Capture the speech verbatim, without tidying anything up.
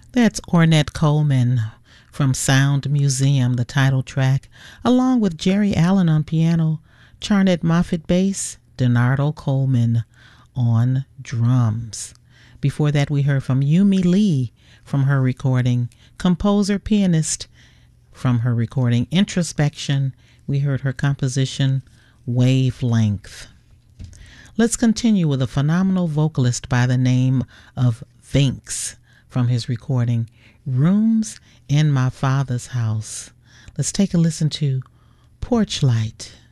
That's Ornette Coleman from Sound Museum, the title track, along with Jerry Allen on piano, Charnette Moffett bass, Donardo Coleman on drums. Before that, we heard from Yumi Lee from her recording, composer, pianist from her recording, Introspection. We heard her composition, Wavelength. Let's continue with a phenomenal vocalist by the name of Vinx from his recording, Rooms in My Father's House. Let's take a listen to Porch Light.